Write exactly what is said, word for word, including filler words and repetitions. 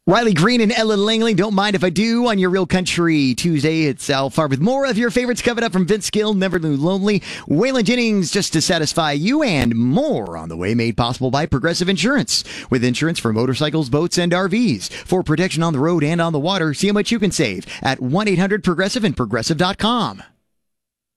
Riley Green and Ellen Langley, Don't Mind If I Do, on your Real Country Tuesday. It's Al Farb with more of your favorites coming up from Vince Gill, Never Knew Lonely, Waylon Jennings, Just to Satisfy You, and more on the way, made possible by Progressive Insurance. With insurance for motorcycles, boats, and R Vs. For protection on the road and on the water, see how much you can save at one eight hundred progressive and progressive dot com.